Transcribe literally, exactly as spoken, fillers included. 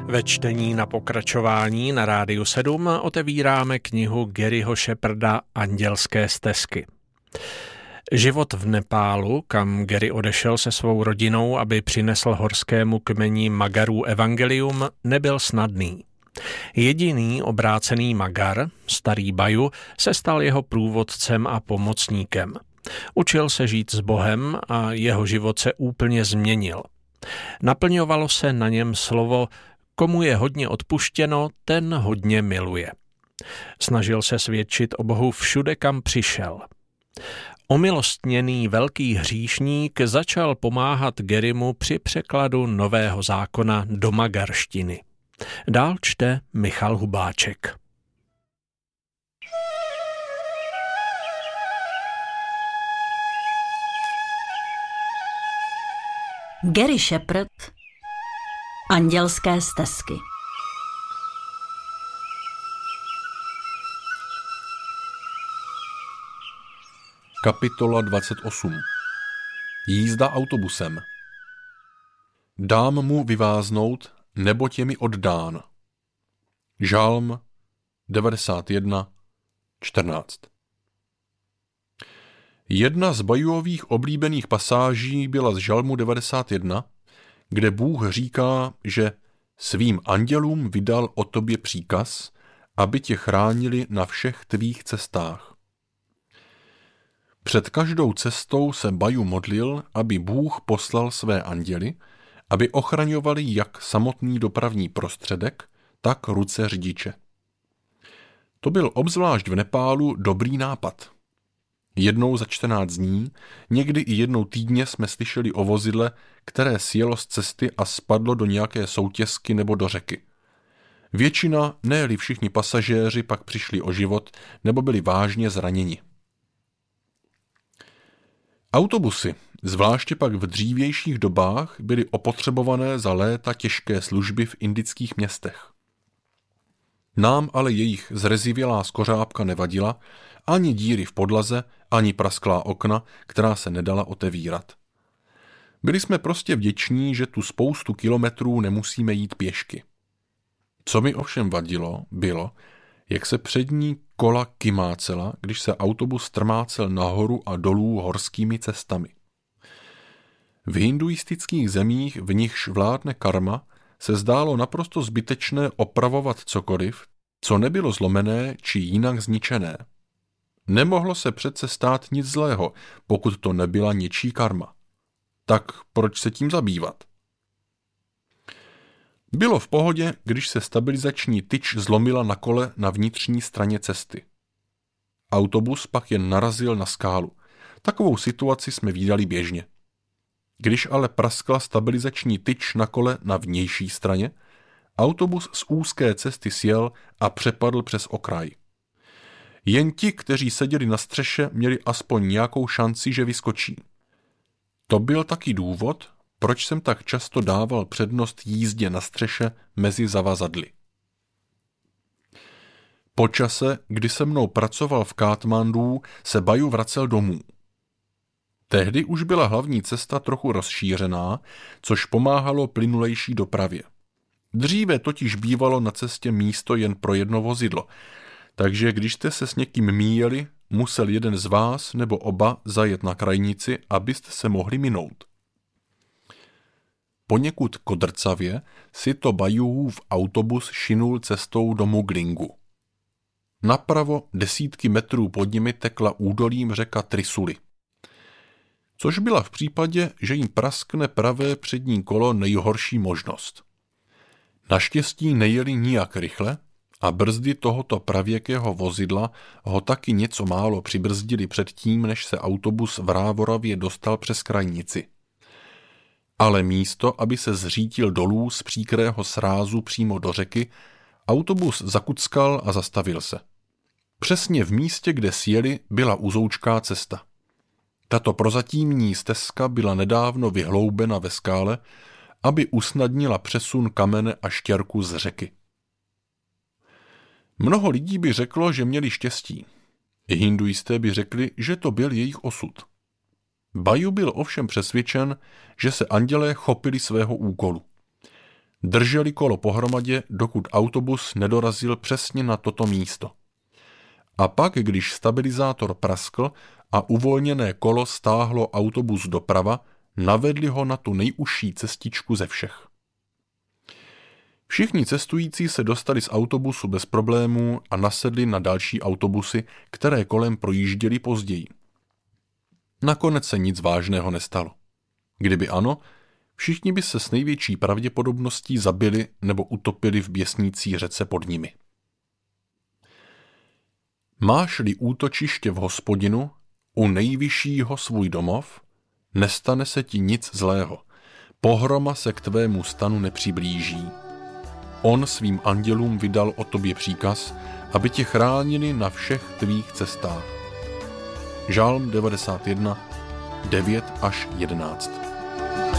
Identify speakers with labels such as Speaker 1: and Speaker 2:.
Speaker 1: Ve čtení na pokračování na Rádiu sedm otevíráme knihu Garyho Shepherda Andělské stezky. Život v Nepálu, kam Gary odešel se svou rodinou, aby přinesl horskému kmeni Magarů evangelium, nebyl snadný. Jediný obrácený Magar, starý Baju, se stal jeho průvodcem a pomocníkem. Učil se žít s Bohem a jeho život se úplně změnil. Naplňovalo se na něm slovo komu je hodně odpuštěno, ten hodně miluje. Snažil se svědčit o Bohu všude, kam přišel. Omilostněný velký hříšník začal pomáhat Garymu při překladu Nového zákona do magarštiny. Dál čte Michal Hubáček.
Speaker 2: Gary Shepherd Andělské stezky.
Speaker 3: Kapitola dvacet osm. Jízda autobusem. Dám mu vyváznout, neboť je mi oddán. Žalm devadesát jedna, čtrnáct. Jedna z Bajujových oblíbených pasáží byla z Žalmu devadesát jedna, kde Bůh říká, že svým andělům vydal o tobě příkaz, aby tě chránili na všech tvých cestách. Před každou cestou se Baju modlil, aby Bůh poslal své anděly, aby ochraňovali jak samotný dopravní prostředek, tak ruce řidiče. To byl obzvlášť v Nepálu dobrý nápad. Jednou za čtrnáct dní, někdy i jednou týdně jsme slyšeli o vozidle, které sjelo z cesty a spadlo do nějaké soutěsky nebo do řeky. Většina, ne-li všichni pasažéři, pak přišli o život nebo byli vážně zraněni. Autobusy, zvláště pak v dřívějších dobách, byly opotřebované za léta těžké služby v indických městech. Nám ale jejich zrezivělá skořápka nevadila, ani díry v podlaze, ani prasklá okna, která se nedala otevírat. Byli jsme prostě vděční, že tu spoustu kilometrů nemusíme jít pěšky. Co mi ovšem vadilo, bylo, jak se přední kola kymácela, když se autobus trmácel nahoru a dolů horskými cestami. V hinduistických zemích, v nichž vládne karma, se zdálo naprosto zbytečné opravovat cokoliv, co nebylo zlomené či jinak zničené. Nemohlo se přece stát nic zlého, pokud to nebyla něčí karma. Tak proč se tím zabývat? Bylo v pohodě, když se stabilizační tyč zlomila na kole na vnitřní straně cesty. Autobus pak jen narazil na skálu. Takovou situaci jsme vídali běžně. Když ale praskla stabilizační tyč na kole na vnější straně, autobus z úzké cesty sjel a přepadl přes okraj. Jen ti, kteří seděli na střeše, měli aspoň nějakou šanci, že vyskočí. To byl taky důvod, proč jsem tak často dával přednost jízdě na střeše mezi zavazadly. Po čase, kdy se mnou pracoval v Katmandu, se Baju vracel domů. Tehdy už byla hlavní cesta trochu rozšířená, což pomáhalo plynulejší dopravě. Dříve totiž bývalo na cestě místo jen pro jedno vozidlo, takže když jste se s někým míjeli, musel jeden z vás nebo oba zajet na krajnici, abyste se mohli minout. Poněkud kodrcavě si to Bajův autobus šinul cestou do Muglingu. Napravo desítky metrů pod nimi tekla údolím řeka Trisuly. Což byla v případě, že jim praskne pravé přední kolo nejhorší možnost. Naštěstí nejeli nijak rychle a brzdy tohoto pravěkého vozidla ho taky něco málo přibrzdili před tím, než se autobus v Rávoravě dostal přes krajnici. Ale místo, aby se zřítil dolů z příkrého srázu přímo do řeky, autobus zakuckal a zastavil se. Přesně v místě, kde sjeli, byla uzoučká cesta. Tato prozatímní stezka byla nedávno vyhloubena ve skále, aby usnadnila přesun kamene a štěrku z řeky. Mnoho lidí by řeklo, že měli štěstí. I hinduisté by řekli, že to byl jejich osud. Baju byl ovšem přesvědčen, že se andělé chopili svého úkolu. Drželi kolo pohromadě, dokud autobus nedorazil přesně na toto místo. A pak, když stabilizátor praskl a uvolněné kolo stáhlo autobus doprava, navedli ho na tu nejužší cestičku ze všech. Všichni cestující se dostali z autobusu bez problémů a nasedli na další autobusy, které kolem projížděly později. Nakonec se nic vážného nestalo. Kdyby ano, všichni by se s největší pravděpodobností zabili nebo utopili v běsnící řece pod nimi. Máš-li útočiště v Hospodinu, u nejvyššího svůj domov, nestane se ti nic zlého, pohroma se k tvému stanu nepřiblíží. On svým andělům vydal o tobě příkaz, aby tě chránili na všech tvých cestách. Žalm devadesát jedna, devět až jedenáct.